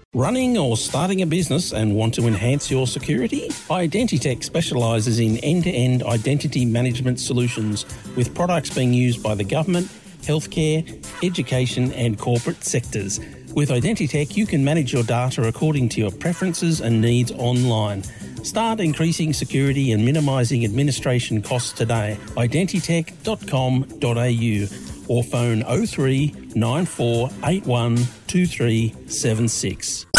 Running or starting a business and want to enhance your security? Identitech specialises in end-to-end identity management solutions with products being used by the government, healthcare, education and corporate sectors. With Identitech, you can manage your data according to your preferences and needs online. Start increasing security and minimising administration costs today. Identitech.com.au or phone 03 9481 2376.